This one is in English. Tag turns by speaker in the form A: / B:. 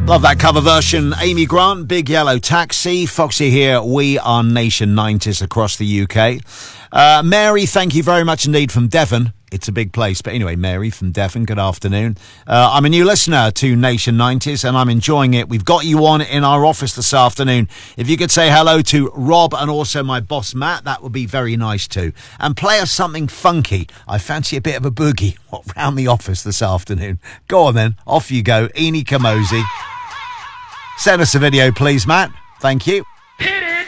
A: Love that cover version. Amy Grant, Big Yellow Taxi. Foxy here. We are Nation 90s across the UK. Mary, thank you very much indeed from Devon. It's a big place. But anyway, Mary from Devon, good afternoon. I'm a new listener to Nation 90s and I'm enjoying it. We've got you on in our office this afternoon. If you could say hello to Rob and also my boss Matt, that would be very nice too. And play us something funky. I fancy a bit of a boogie round the office this afternoon. Go on then. Off you go. Eni Kamosi. Send us a video, please, Matt. Thank you.